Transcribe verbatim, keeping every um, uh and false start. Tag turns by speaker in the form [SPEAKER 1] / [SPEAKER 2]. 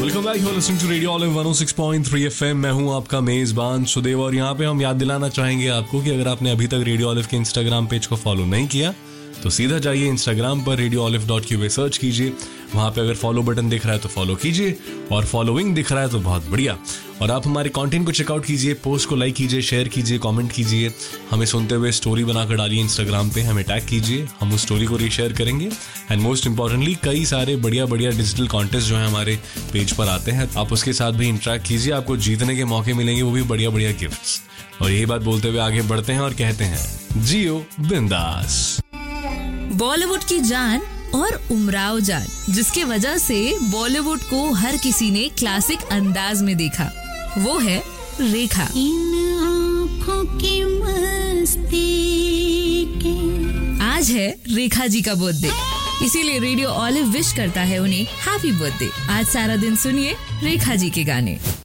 [SPEAKER 1] Welcome back, you are listening to radio olive one O six point three FM. मैं हूं आपका मेजबान सुदेव और यहाँ पे हम याद दिलाना चाहेंगे आपको कि अगर आपने अभी तक रेडियो ऑलिव के इंस्टाग्राम पेज को फॉलो नहीं किया तो सीधा जाइए इंस्टाग्राम पर रेडियो ऑलिव डॉट क्यू पे सर्च कीजिए। वहां पे अगर फॉलो बटन दिख रहा है तो फॉलो कीजिए और फॉलोइंग दिख रहा है तो बहुत बढ़िया। और आप हमारे कंटेंट को चेकआउट कीजिए, पोस्ट को लाइक कीजिए, शेयर कीजिए, कमेंट कीजिए, हमें सुनते हुए स्टोरी बनाकर डालिए इंस्टाग्राम पे, हमें टैग कीजिए, हम उस स्टोरी को रीशेयर करेंगे। एंड मोस्ट इंपॉर्टेंटली कई सारे बढ़िया बढ़िया डिजिटल कॉन्टेस्ट जो है हमारे पेज पर आते हैं, आप उसके साथ भी इंटरेक्ट कीजिए, आपको जीतने के मौके मिलेंगे, वो भी बढ़िया बढ़िया गिफ्ट्स। और यही बात बोलते हुए आगे बढ़ते हैं और कहते हैं जियो बिंदास।
[SPEAKER 2] बॉलीवुड की जान और उमराव जान, जिसके वजह से बॉलीवुड को हर किसी ने क्लासिक अंदाज में देखा, वो है रेखा।
[SPEAKER 3] इन आँखों की मस्ती के।
[SPEAKER 2] आज है रेखा जी का बर्थडे, इसीलिए रेडियो ऑलिव विश करता है उन्हें हैप्पी बर्थडे। आज सारा दिन सुनिए रेखा जी के गाने।